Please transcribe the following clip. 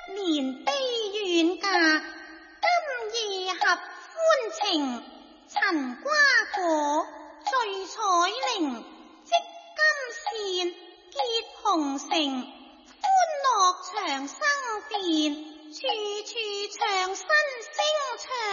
連悲遠嫁，今夜合歡情。陳瓜果，聚彩玲，積金線，結紅繩，歡樂長生殿，處處唱新聲唱。